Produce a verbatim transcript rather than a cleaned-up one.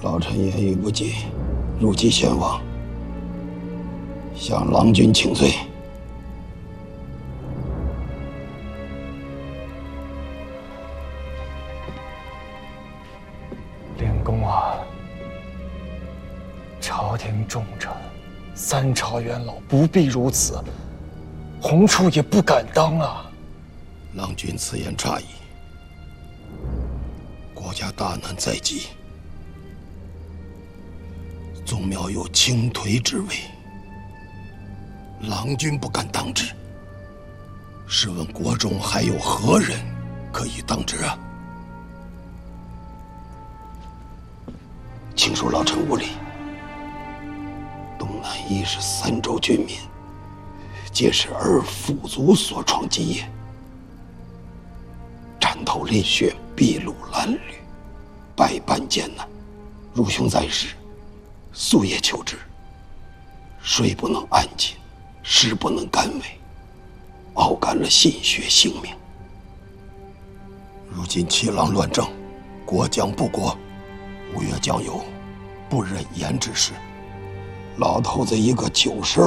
老臣言语不谨，入继先王，向郎君请罪。 灵公啊，朝廷重臣，三朝元老不必如此，红处也不敢当啊。 郎君此言差矣，国家大难在即。 宗庙有倾颓之危，郎君不敢当之。试问国中还有何人可以当之啊？请恕老臣无礼。东南一是三州军民，皆是儿父祖所创基业，战头淋血，筚路蓝缕，百般艰难。汝兄在世。 夙夜求之，睡不能安寝，食不能甘味，熬干了心血性命。如今七郎乱政，国将不国，吴越将有不忍言之事。老头子一个九十